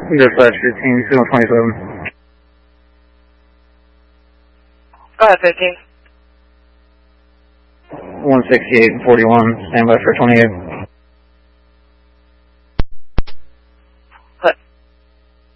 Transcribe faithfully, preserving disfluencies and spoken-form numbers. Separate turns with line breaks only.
Dispatch fifteen, signal twenty-seven.
Go ahead, fifteen.
one sixty-eight and forty-one, stand by for twenty-eight.